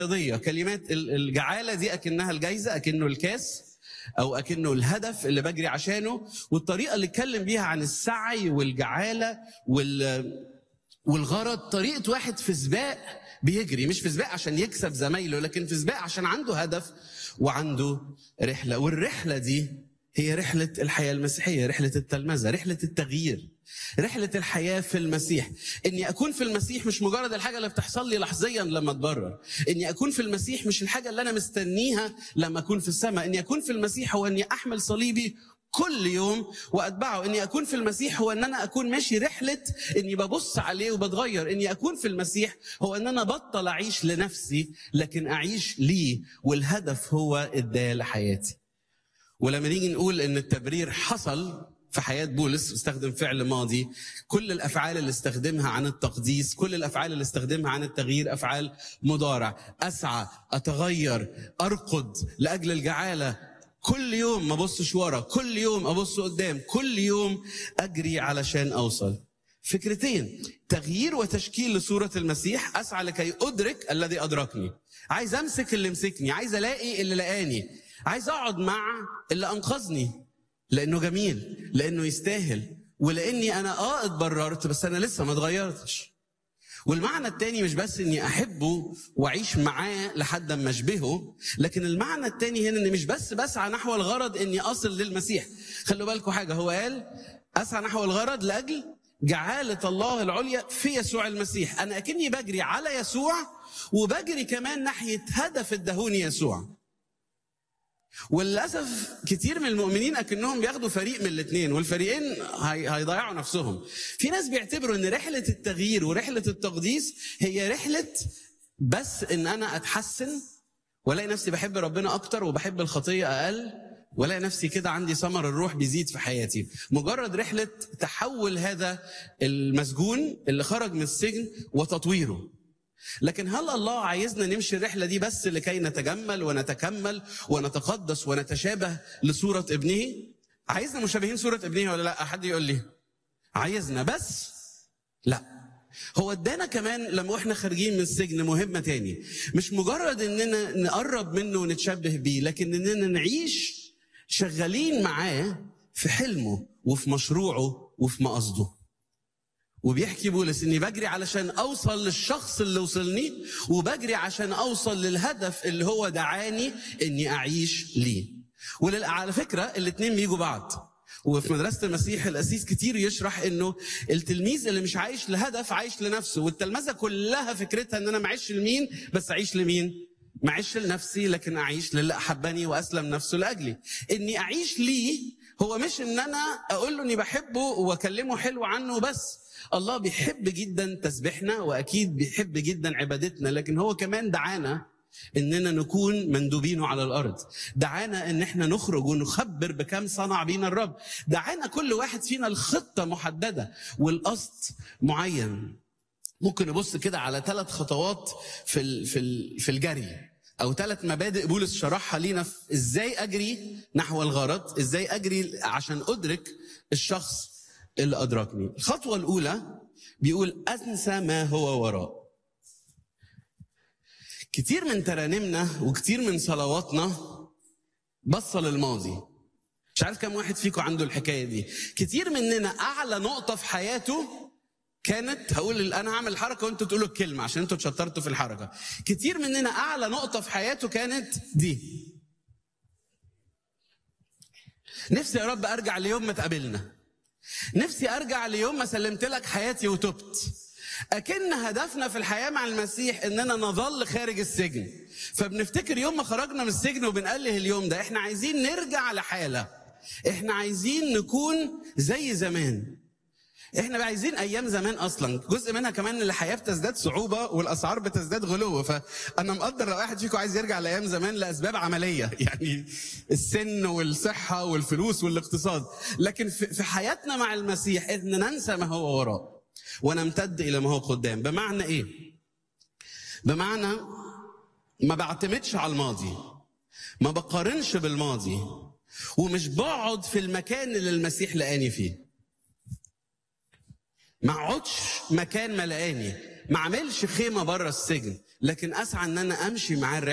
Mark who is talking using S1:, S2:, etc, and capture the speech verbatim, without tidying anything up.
S1: رياضية. كلمات الجعالة دي أكنها الجايزة، أكنه الكاس، أو أكنه الهدف اللي بجري عشانه. والطريقة اللي اتكلم بيها عن السعي والجعالة والغرض طريقة واحد في سباق بيجري، مش في سباق عشان يكسب زمايله، لكن في سباق عشان عنده هدف وعنده رحلة. والرحلة دي هي رحلة الحياة المسيحية، رحلة التلمذة، رحلة التغيير، رحلة الحياة في المسيح. إني أكون في المسيح مش مجرد الحاجة اللي بتحصل لي لحظيا لما أتبرر. إني أكون في المسيح مش الحاجة اللي أنا مستنيها لما أكون في السماء. إني أكون في المسيح هو إني أحمل صليبي كل يوم وأتبعه. إني أكون في المسيح هو إن أنا أكون ماشي رحلة إني ببص عليه وبتغير. إني أكون في المسيح هو إن أنا بطل أعيش لنفسي لكن أعيش ليه، والهدف هو إداء حياتي. ولما نيجي نقول إن التبرير حصل في حياة بولس، استخدم فعل ماضي، كل الأفعال اللي استخدمها عن التقديس، كل الأفعال اللي استخدمها عن التغيير أفعال مضارع. أسعى، أتغير، أرقد لأجل الجعالة، كل يوم ما أبصش ورا، كل يوم أبص قدام، كل يوم أجري علشان أوصل. فكرتين: تغيير وتشكيل لصورة المسيح. أسعى لكي أدرك الذي أدركني، عايز أمسك اللي مسكني، عايز ألاقي اللي لقاني، عايز أقعد مع اللي أنقذني لأنه جميل، لأنه يستاهل، ولأني أنا آه اتبررت بس أنا لسه ما اتغيرتش. والمعنى التاني مش بس إني أحبه وأعيش معاه لحد ما أشبهه، لكن المعنى التاني هنا إني مش بس بسعى نحو الغرض إني أصل للمسيح. خلوا بالكم حاجة، هو قال أسعى نحو الغرض لأجل جعالة الله العليا في يسوع المسيح. أنا أكني بجري على يسوع وبجري كمان ناحية هدف الدهوني يسوع. وللأسف كتير من المؤمنين أكنهم بياخدوا فريق من الاثنين، والفريقين هيضيعوا نفسهم. في ناس بيعتبروا أن رحلة التغيير ورحلة التقديس هي رحلة بس أن أنا أتحسن ولاقي نفسي بحب ربنا أكتر وبحب الخطية أقل، ولاقي نفسي كده عندي ثمر الروح بيزيد في حياتي. مجرد رحلة تحول هذا المسجون اللي خرج من السجن وتطويره. لكن هل الله عايزنا نمشي الرحلة دي بس لكي نتجمل ونتكمل ونتقدس ونتشابه لصورة ابنه؟ عايزنا مشابهين صورة ابنه ولا لا؟ حد يقول لي عايزنا بس؟ لا، هو ادانا كمان لما احنا خارجين من السجن مهمة تاني، مش مجرد اننا نقرب منه ونتشبه بيه، لكن اننا نعيش شغالين معاه في حلمه وفي مشروعه وفي مقصده. وبيحكي بولس اني بجري علشان اوصل للشخص اللي وصلني، وبجري عشان اوصل للهدف اللي هو دعاني اني اعيش ليه. وعلى فكرة الاتنين بيجوا بعض. وفي مدرسة المسيح الأسيس كتير يشرح انه التلميذ اللي مش عايش لهدف عايش لنفسه، والتلمذة كلها فكرتها ان انا معيش لمين بس اعيش لمين؟ معيش لنفسي لكن اعيش للي احبني واسلم نفسه لاجلي. اني اعيش ليه هو مش ان انا اقول له اني بحبه واكلمه حلو عنه بس. الله بيحب جدا تسبيحنا واكيد بيحب جدا عبادتنا، لكن هو كمان دعانا اننا نكون مندوبينه على الارض. دعانا ان احنا نخرج ونخبر بكم صنع بينا الرب. دعانا كل واحد فينا الخطة محددة والقصد معين. ممكن نبص كده على ثلاث خطوات في في في الجري، او ثلاث مبادئ بولس شرحها لينا في ازاي اجري نحو الغرض، ازاي اجري عشان ادرك الشخص اللي أدركني. الخطوة الأولى بيقول أنسى ما هو وراء. كتير من ترانيمنا وكتير من صلواتنا بصة للماضي. مش عارف كم واحد فيكم عنده الحكاية دي. كتير مننا أعلى نقطة في حياته كانت، هقول أنا هعمل الحركة وأنتوا تقولوا الكلمة عشان أنتوا تشطرتوا في الحركة. كتير مننا أعلى نقطة في حياته كانت دي. نفسي يا رب أرجع ليوم ما تقابلنا. نفسي أرجع ليوم ما سلمت لك حياتي وتبت. أكن هدفنا في الحياة مع المسيح إننا نظل خارج السجن، فبنفتكر يوم ما خرجنا من السجن وبنقله اليوم ده. إحنا عايزين نرجع لحالة، إحنا عايزين نكون زي زمان. إحنا بقى عايزين أيام زمان أصلا. جزء منها كمان إن الحياة بتزداد صعوبة والأسعار بتزداد غلو، فأنا مقدر لو واحد فيكم عايز يرجع لأيام زمان لأسباب عملية، يعني السن والصحة والفلوس والاقتصاد. لكن في حياتنا مع المسيح إحنا ننسى ما هو وراء ونمتد إلى ما هو قدام. بمعنى إيه؟ بمعنى ما بعتمدش على الماضي، ما بقارنش بالماضي، ومش بقعد في المكان اللي المسيح لقاني فيه. ما اقعدش مكان ما لقاني، ما اعملش خيمه بره السجن، لكن اسعى ان انا امشي معاه